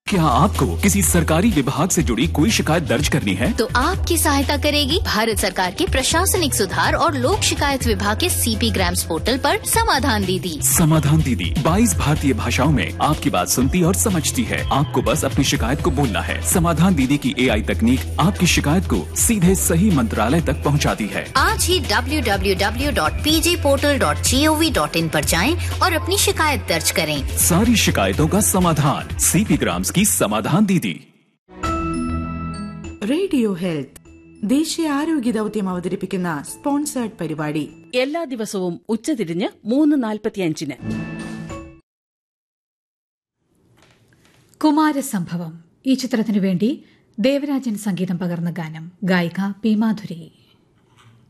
क्या आपको किसी सरकारी विभाग से जुड़ी कोई शिकायत दर्ज करनी है? तो आपकी सहायता करेगी भारत सरकार के प्रशासनिक सुधार और लोक शिकायत विभाग के CP ग्राम्स पोर्टल पर समाधान दीदी। समाधान दीदी 22 भारतीय भाषाओं में आपकी बात सुनती और समझती है। आपको बस अपनी शिकायत को बोलना है। समाधान दीदी की AI तकनीक आपकी शिकायत को सीधे सही मंत्रालय तक पहुंचाती है। आज ही www.pjportal.gov.in पर जाएं और अपनी शिकायत दर्ज करें। सारी शिकायतों का समाधान CP ग्राम्स की समाधान दीदी। റേഡിയോ ഹെൽത്ത് ദേശീയ ആരോഗ്യ ദൗത്യം അവതരിപ്പിക്കുന്ന സ്പോൺസേർഡ് പരിപാടി എല്ലാ ദിവസവും ഉച്ചതിരിഞ്ഞ് 3:45. കുമാരസംഭവം ഈ ചിത്രത്തിനു വേണ്ടി ദേവരാജൻ സംഗീതം പകർന്ന ഗാനം ഗായിക പി മാധുരി.